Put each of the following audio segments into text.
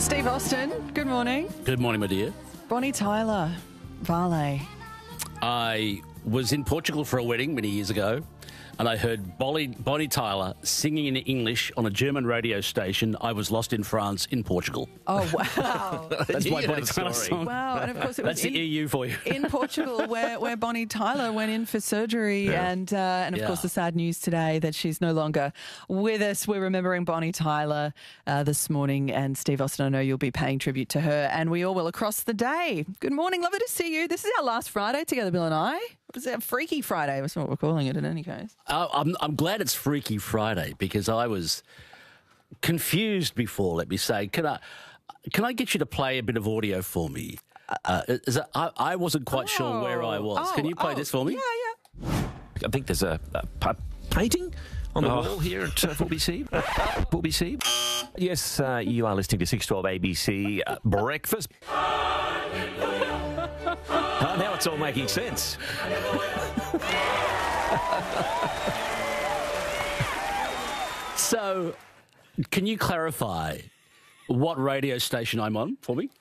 Steve Austin, good morning. Good morning, my dear. Bonnie Tyler, Vale. I was in Portugal for a wedding many years ago, and I heard Bonnie Tyler singing in English on a German radio station. I was lost in France in Portugal. Oh, wow. That's my You Bonnie have a Tyler story. song. Wow, and of course it was That's the EU for you. in Portugal where Bonnie Tyler went in for surgery and of course the sad news today that she's no longer with us. We're remembering Bonnie Tyler this morning, and Steve Austin, I know you'll be paying tribute to her, and we all will across the day. Good morning, lovely to see you. This is our last Friday together, Bill and I. It was a Freaky Friday, that's what we're calling it in any case. I'm glad it's Freaky Friday because I was confused before, let me say. Can I get you to play a bit of audio for me? I wasn't quite sure where I was. Can you play this for me? Yeah. I think there's a painting on the wall here at 4BC. 4BC. Yes, you are listening to 612 ABC Breakfast. Oh, now it's all making sense. So, can you clarify what radio station I'm on for me?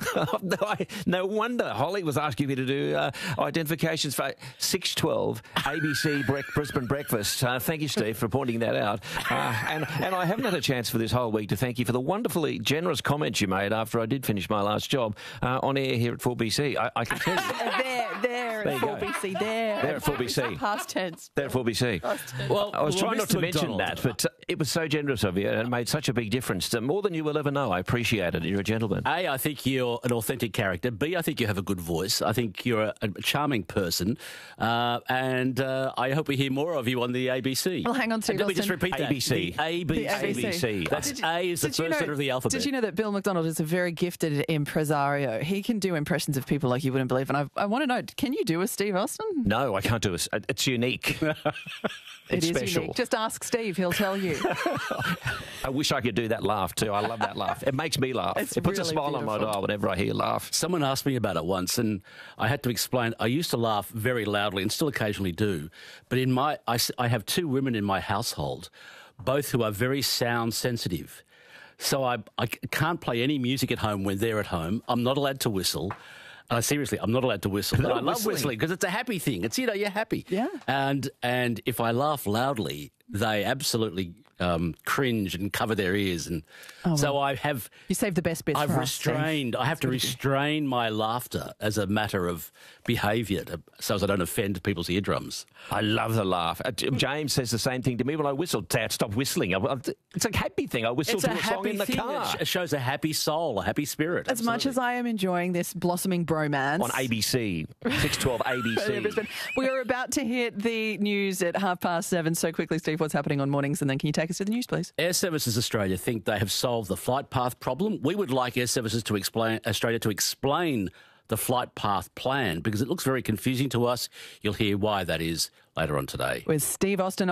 No wonder Holly was asking me to do identifications for 612 ABC Brisbane Breakfast. Thank you, Steve, for pointing that out. And I haven't had a chance for this whole week to thank you for the wonderfully generous comments you made after I did finish my last job on air here at 4BC. I can tell you. There There at you go. 4BC, there. There at 4BC. Past tense. There at 4BC. Well, I was trying not Mr. to mention McDonald, that, but it was so generous of you and it made such a big difference. More than you will ever know. I appreciate it. You're a gentleman. A, I think you're an authentic character. B, I think you have a good voice. I think you're a charming person. And I hope we hear more of you on the ABC. Well, hang on, Steve Let me just Austin. repeat that. ABC. The ABC. The ABC. That's A is the Did you first know- letter of the alphabet. Did you know that Bill McDonald is a very gifted impresario? He can do impressions of people like you wouldn't believe. And I want to know, can you do a Steve Austin? No, I can't do it. It's unique. It It's is special. unique. Just ask Steve, he'll tell you. I wish I could do that laugh too. I love that laugh. It makes me laugh. It's It puts a really smile on my beautiful. dial whenever I hear laugh. Someone asked me about it once, and I had to explain. I used to laugh very loudly, and still occasionally do. But I have two women in my household, both who are very sound sensitive. So I can't play any music at home when they're at home. I'm not allowed to whistle. Seriously, I'm not allowed to whistle. But I love whistling because it's a happy thing. It's, you're happy. Yeah. And if I laugh loudly, they absolutely cringe and cover their ears. And so I have... You saved the best bits I've for us, Steve. I have to restrain my laughter as a matter of behaviour so as I don't offend people's eardrums. I love the laugh. James says the same thing to me when I whistle. Dad, stop whistling. It's a happy thing. I whistle It's to a a song happy in the thing. car. It shows a happy soul, a happy spirit. As much as I am enjoying this blossoming bromance. On ABC. 612 ABC. Brisbane, we are about to hit the news at 7:30. So quickly, Steve, what's happening on mornings? And then can you take us to the news, please? Air Services Australia think they have solved the flight path problem. We would like Air Services Australia to explain the flight path plan because it looks very confusing to us. You'll hear why that is later on today. With Steve Austin